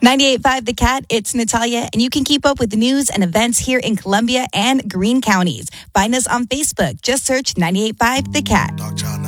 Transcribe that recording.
98.5 The Cat, it's Natalia, and you can keep up with the news and events here in Columbia and Greene counties. Find us on Facebook. Just search 98.5 The Cat.